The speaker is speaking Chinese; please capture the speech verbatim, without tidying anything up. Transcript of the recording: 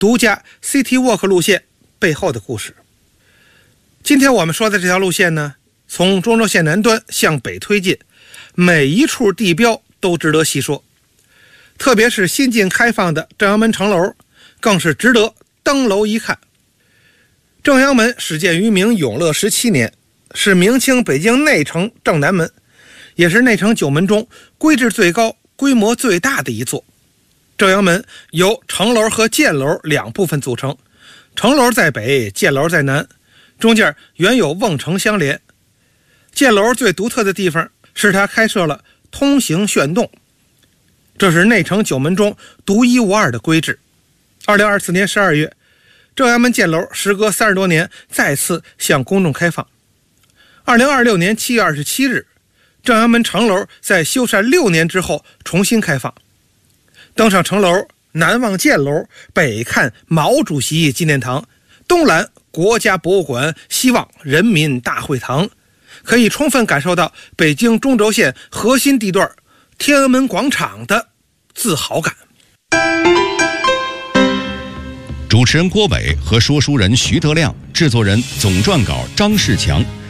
独家 City Walk 路线背后的故事。今天我们说的这条路线呢，从中轴线南端向北推进，每一处地标都值得细说，特别是新近开放的正阳门城楼，更是值得登楼一看。正阳门始建于明永乐十七年，是明清北京内城正南门，也是内城九门中规制最高、规模最大的一座。正阳门由城楼和箭楼两部分组成，城楼在北，箭楼在南，中间原有瓮城相连。箭楼最独特的地方是它开设了通行炫洞，这是内城九门中独一无二的规制。二零二四年十二月，正阳门箭楼时隔三十多年再次向公众开放。二零二六年七月二十七日，正阳门城楼在修缮六年之后重新开放。登上城楼，南望箭楼，北看毛主席纪念堂，东览国家博物馆，西望人民大会堂，可以充分感受到北京中轴线核心地段天安门广场的自豪感。 主持人郭伟和说书人徐德亮，制作人总撰稿张世强。